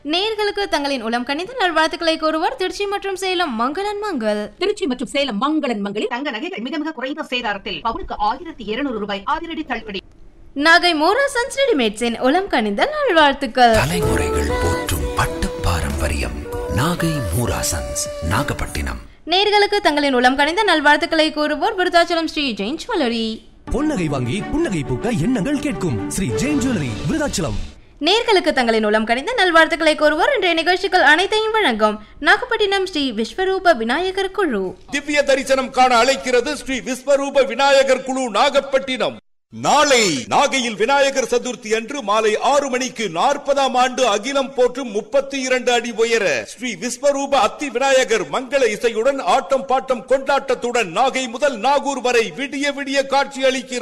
நேயர்களுக்கு தங்களின் உளம் கனிந்த நல்வாழ்த்துக்களை கூறுவார் திருச்சி மற்றும் சேலம் மங்களன் மங்கள். திருச்சி மற்றும் சேலம் மங்களன் மங்களில் தங்க நகைகள் மிக மிக குறைந்த சேதாரத்தில் பவுனுக்கு 1200 ரூபாய் அதிரடி தள்ளுபடி. நாகை மோரா சன்ஸ் ரெடிமேட்ஸின் உளம் கனிந்த நல்வாழ்த்துக்கள். தலைமுறைகள் போற்றும் பட்டு பாரம்பரியம் நாகை மோரா சன்ஸ் நாகப்பட்டினம். நேயர்களுக்கு தங்களின் உளம் கனிந்த நல்வாழ்த்துக்களை கூறுவோர் விருதாச்சலம் ஸ்ரீ ஜெயின் ஜுவல்லரி. பொன்னகை வாங்கி புன்னகை பூக்க எண்ணங்கள் கேட்கும் ஸ்ரீ ஜெயின் ஜுவல்லரி விருதாச்சலம். நேயர்களுக்கு தங்களின் உளம் கனிந்த நல்வாழ்த்துக்களை கூறுவோர் இன்றைய நிகழ்ச்சிகள் அனைத்தையும் வழங்கும் நாகப்பட்டினம் ஸ்ரீ விஸ்வரூப விநாயகர் குழு. திவ்ய தரிசனம் காண அழைக்கிறது ஸ்ரீ விஸ்வரூப விநாயகர் குழு நாகப்பட்டினம். நாளை நாகையில் விநாயகர் சதுர்த்தி அன்று மாலை 6 மணிக்கு 40ஆம் ஆண்டு அகிலம் போற்றும் 32 அடி உயர ஸ்ரீ விஸ்வரூப அத்தி விநாயகர் மங்கள இசையுடன் ஆட்டம் பாட்டம் கொண்டாட்டத்துடன் நாகை முதல் நாகூர் வரை விடிய விடிய காட்சி அளிக்கிறார்.